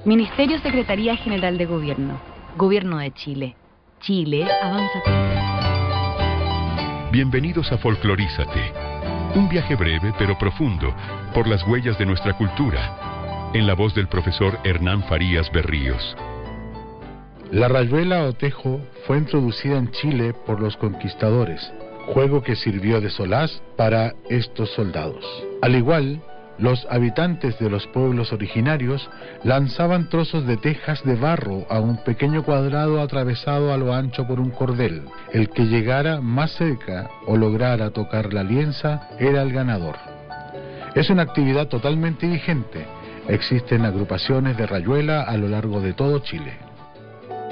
Ministerio Secretaría General de Gobierno. Gobierno de Chile. Chile avanza. Bienvenidos a Folclorízate. Un viaje breve pero profundo por las huellas de nuestra cultura. En la voz del profesor Hernán Farías Berríos. La rayuela o tejo fue introducida en Chile por los conquistadores, juego que sirvió de solaz para estos soldados. Al igual, los habitantes de los pueblos originarios lanzaban trozos de tejas de barro a un pequeño cuadrado atravesado a lo ancho por un cordel. El que llegara más cerca o lograra tocar la lienza era el ganador. Es una actividad totalmente vigente. Existen agrupaciones de rayuela a lo largo de todo Chile.